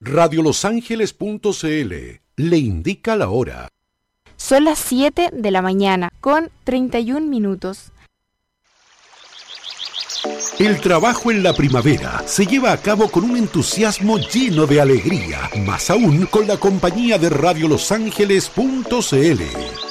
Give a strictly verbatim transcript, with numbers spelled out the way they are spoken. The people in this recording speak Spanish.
radio los ángeles punto c l le indica la hora. Son las siete de la mañana con treinta y un minutos. El trabajo en la primavera se lleva a cabo con un entusiasmo lleno de alegría, más aún con la compañía de radio los ángeles punto c l.